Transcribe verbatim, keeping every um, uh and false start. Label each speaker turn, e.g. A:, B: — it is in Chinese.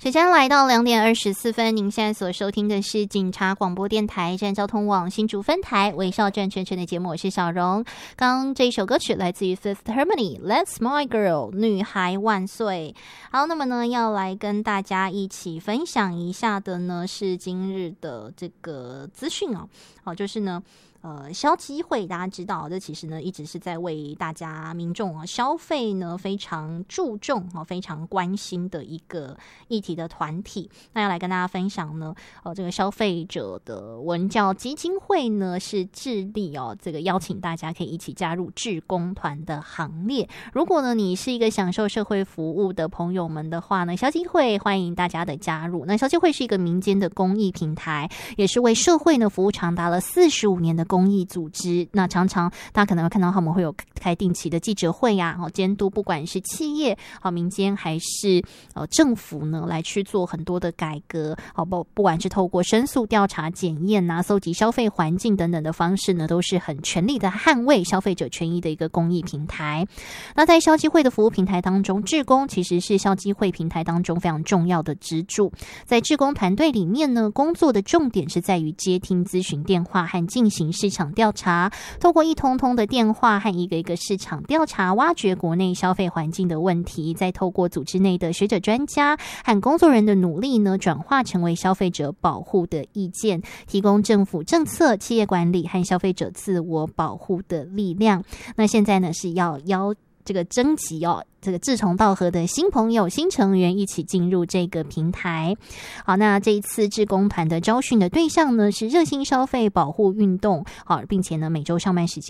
A: 时间来到两点二十四分，您现在所收听的是警察广播电台站交通网新竹分台微笑转圈圈的节目，我是小荣。刚刚这一首歌曲来自于 Fifth Harmony That's My Girl 女孩万岁。好，那么呢要来跟大家一起分享一下的呢是今日的这个资讯哦。好，就是呢呃，消基会大家知道，这其实呢一直是在为大家民众啊消费呢非常注重啊、非常关心的一个议题的团体。那要来跟大家分享呢，呃，这个消费者的文教基金会呢是致力哦，这个邀请大家可以一起加入志工团的行列。如果呢你是一个享受社会服务的朋友们的话呢，消基会欢迎大家的加入。那消基会是一个民间的公益平台，也是为社会呢服务长达了四十五年的公益组织。那常常大家可能会看到他们会有开定期的记者会呀、啊，监督不管是企业、民间还是呃政府呢，来去做很多的改革。好，不不管是透过申诉调查、检验啊、搜集消费环境等等的方式呢，都是很全力的捍卫消费者权益的一个公益平台。那在消基会的服务平台当中，志工其实是消基会平台当中非常重要的支柱。在志工团队里面呢，工作的重点是在于接听咨询电话和进行市场调查，透过一通通的电话和一个一个市场调查，挖掘国内消费环境的问题，再透过组织内的学者专家和工作人的努力呢，转化成为消费者保护的意见，提供政府政策、企业管理和消费者自我保护的力量。那现在呢是要邀这个征集哦，这个志同道合的新朋友、新成员一起进入这个平台。好，那这一次志工团的招训的对象呢是热心消费保护运动，好，并且呢每周上班时间